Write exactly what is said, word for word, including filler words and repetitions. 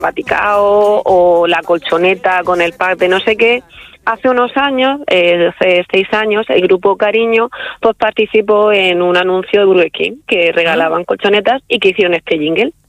Vaticao o la colchoneta con el pack de no sé qué. Hace unos años, eh, hace seis años, el grupo Cariño pues participó en un anuncio de Burger King que regalaban colchonetas y que hicieron este jingle.